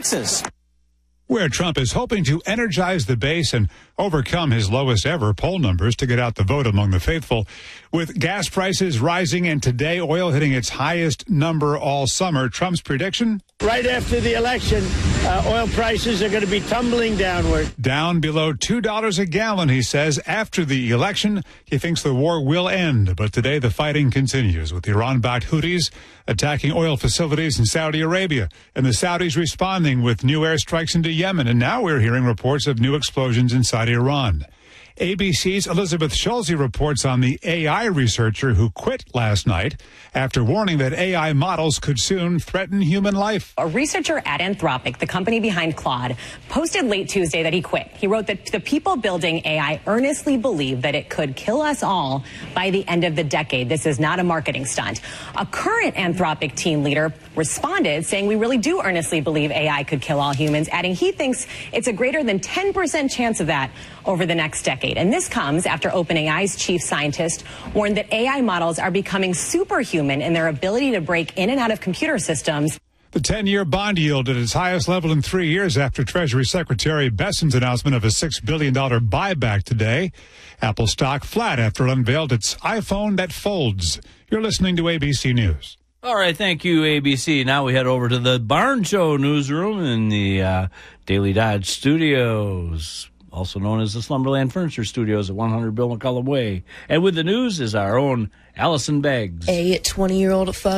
Texas, where Trump is hoping to energize the base and overcome his lowest ever poll numbers to get out the vote among the faithful. With gas prices rising and today oil hitting its highest number all summer, Trump's prediction? Right after the election, oil prices are going to be tumbling downward. Down below $2 a gallon, he says. After the election, he thinks the war will end. But today the fighting continues with Iran-backed Houthis attacking oil facilities in Saudi Arabia and the Saudis responding with new airstrikes into Yemen. And now we're hearing reports of new explosions inside Iran. ABC's Elizabeth Schulze reports on the AI researcher who quit last night after warning that AI models could soon threaten human life. A researcher at Anthropic, the company behind Claude, posted late Tuesday that he quit. He wrote that the people building AI earnestly believe that it could kill us all by the end of the decade. This is not a marketing stunt. A current Anthropic team leader responded saying, "We really do earnestly believe AI could kill all humans," adding he thinks it's a greater than 10% chance of that over the next decade. And this comes after OpenAI's chief scientist warned that AI models are becoming superhuman in their ability to break in and out of computer systems. The 10-year bond yield at its highest level in 3 years after Treasury Secretary Besson's announcement of a $6 billion buyback today. Apple stock flat after it unveiled its iPhone that folds. You're listening to ABC News. All right, thank you, ABC. Now we head over to the Barn Show newsroom in the Daily Dodge Studios, also known as the Slumberland Furniture Studios at 100 Bill McCullum Way. And with the news is our own Allison Beggs. A 20-year-old